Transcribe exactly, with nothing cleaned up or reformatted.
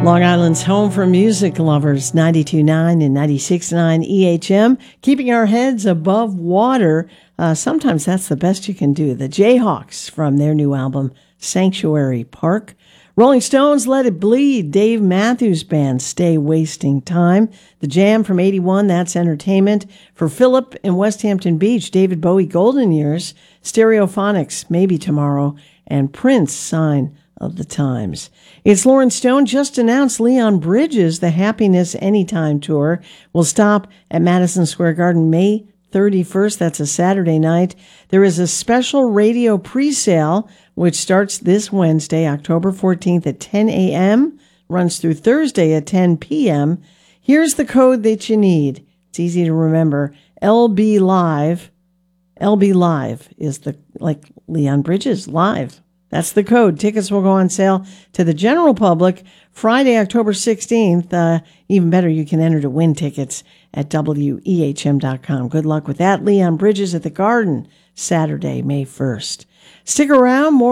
Long Island's home for music lovers, ninety-two point nine and ninety-six point nine E H M, keeping our heads above water. Uh, sometimes that's the best you can do. The Jayhawks from their new album, Sanctuary Park. Rolling Stones, Let It Bleed. Dave Matthews Band, Stay Wasting Time. The Jam from eighty-one, that's Entertainment. For Philip in West Hampton Beach, David Bowie, Golden Years. Stereophonics, Maybe Tomorrow. And Prince, Sign of the Times. It's Lauren Stone. Just announced Leon Bridges, the Happiness Anytime Tour, will stop at Madison Square Garden May thirty-first. That's a Saturday night. There is a special radio pre-sale, which starts this Wednesday, October fourteenth at ten a.m., runs through Thursday at ten p.m. Here's the code that you need. It's easy to remember. L B Live. L B Live is the, like Leon Bridges, live. That's the code. Tickets will go on sale to the general public Friday, October sixteenth. Uh, even better, you can enter to win tickets at W E H M dot com. Good luck with that. Leon Bridges at the Garden, Saturday, May first. Stick around. More